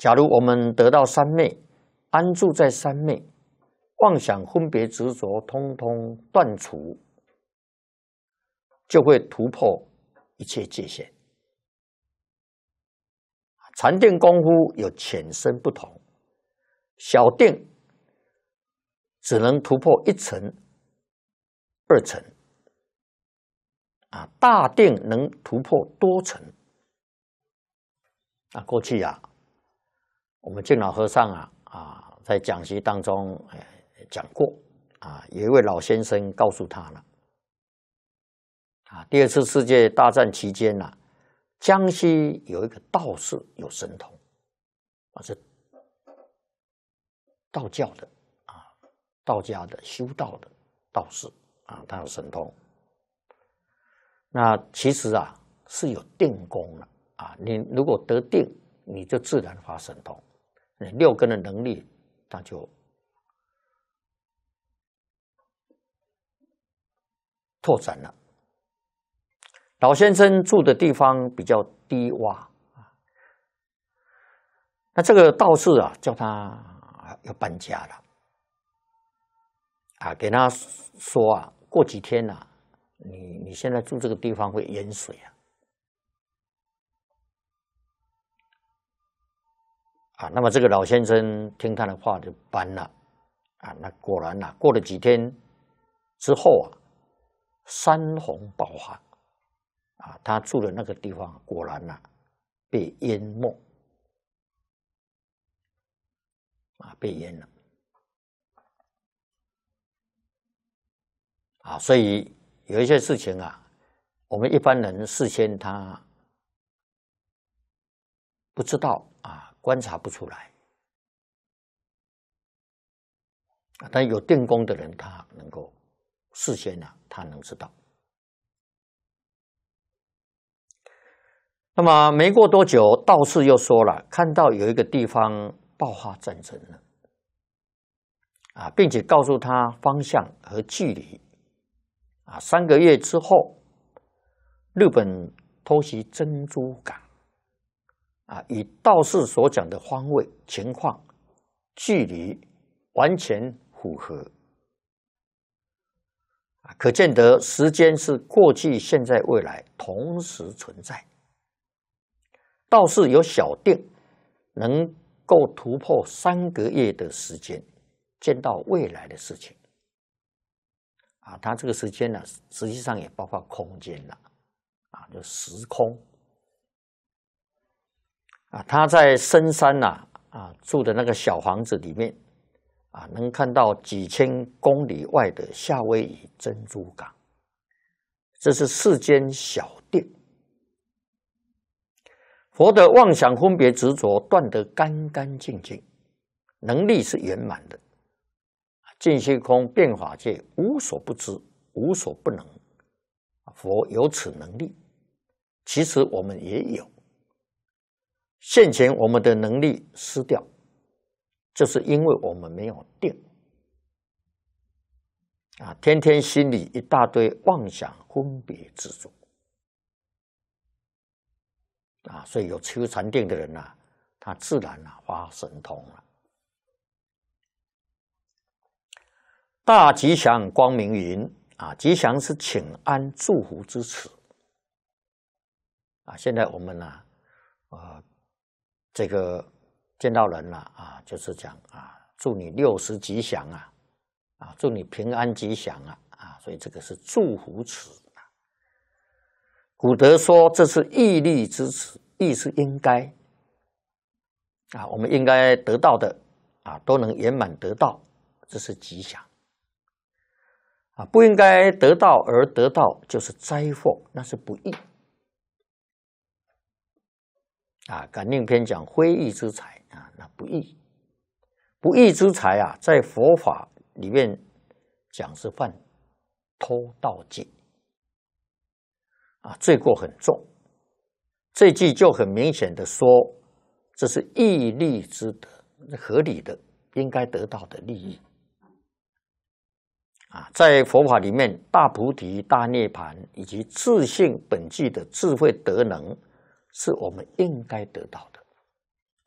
假如我们得到三昧，安住在三昧，妄想分别执着通通断除，就会突破一切界限。禅定功夫有浅深不同，小定只能突破1层、2层，大定能突破多层。过去我们净老和尚在讲习当中讲过有一位老先生告诉他了第2次世界大战期间江西有一个道士有神通是道教的道家的修道的道士他有神通。那其实是有定功了你如果得定，你就自然发神通，6根的能力它就拓展了。老先生住的地方比较低洼那这个道士叫他要搬家了给他说过几天你现在住这个地方会淹水那么这个老先生听他的话就搬了那果然过了几天之后山洪爆发他住的那个地方果然被淹没被淹了所以有一些事情我们一般人事先他不知道观察不出来但有定功的人他能够事先他能知道。那么没过多久道士又说了看到有一个地方爆发战争了并且告诉他方向和距离3个月之后日本偷袭珍珠港与道士所讲的方位情况距离完全符合可见得时间是过去现在未来同时存在。道士有小定能够突破3个月的时间见到未来的事情他这个时间实际上也包括空间了就时空他在深山住的那个小房子里面能看到几千公里外的夏威夷珍珠港，这是世间小定。佛的妄想分别执着断得干干净净，能力是圆满的。尽虚空变法界无所不知，无所不能，佛有此能力，其实我们也有。现前我们的能力失掉，就是因为我们没有定天天心里一大堆妄想分别执着所以有修禅定的人他自然发神通了。大吉祥光明云吉祥是请安祝福之词现在我们这个见到人就是讲祝你60吉祥祝你平安吉祥所以这个是祝福词。古德说这是义利之词，义是应该我们应该得到的都能圆满得到，这是吉祥不应该得到而得到就是灾祸，那是不义感应篇讲非义之财那不义。不义之财在佛法里面讲是犯偷盗戒罪过很重。这句就很明显的说这是义利之德，合理的应该得到的利益在佛法里面大菩提大涅槃以及自性本具的智慧德能是我们应该得到的